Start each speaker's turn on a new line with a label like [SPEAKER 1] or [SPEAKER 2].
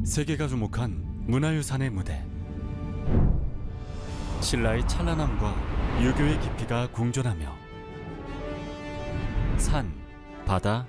[SPEAKER 1] 세계가 주목한 문화유산의 무대. 신라의 찬란함과 유교의 깊이가 공존하며 산, 바다,